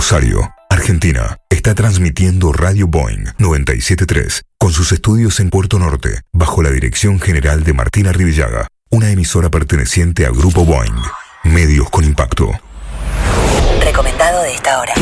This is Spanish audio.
Rosario, Argentina, está transmitiendo Radio Boeing 97.3 con sus estudios en Puerto Norte, bajo la dirección general de Martina Rivillaga, una emisora perteneciente al Grupo Boeing. Medios con impacto. Recomendado de esta hora.